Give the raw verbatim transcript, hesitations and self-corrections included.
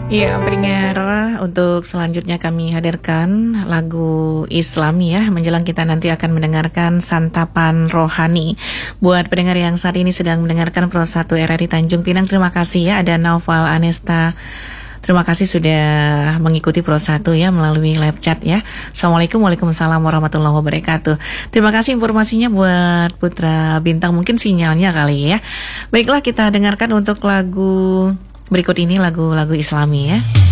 Iya, pendengar, untuk selanjutnya kami hadirkan lagu Islami ya, menjelang kita nanti akan mendengarkan Santapan Rohani. Buat pendengar yang saat ini sedang mendengarkan Pro satu R R I Tanjung Pinang, terima kasih ya, ada Naufal Anesta. Terima kasih sudah mengikuti Pro satu ya melalui live chat ya. Assalamualaikum, waalaikumsalam warahmatullahi wabarakatuh. Terima kasih informasinya buat Putra Bintang, mungkin sinyalnya kali ya. Baiklah, kita dengarkan untuk lagu berikut ini, lagu-lagu Islami ya.